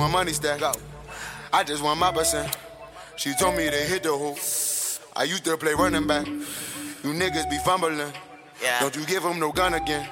money stack. I just want my percent. She told me to hit the hoop. I used to play running back. You niggas be fumbling. Yeah. Don't you give him no gun again.